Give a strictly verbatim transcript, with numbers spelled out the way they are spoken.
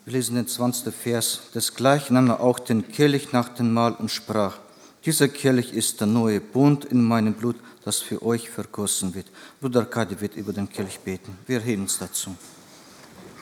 Wir lesen den zwanzigsten Vers. Desgleichen nahm er auch den Kelch nach dem Mahl und sprach: Dieser Kelch ist der neue Bund in meinem Blut, das für euch vergossen wird. Bruder Arkadi wird über den Kelch beten. Wir erheben uns dazu.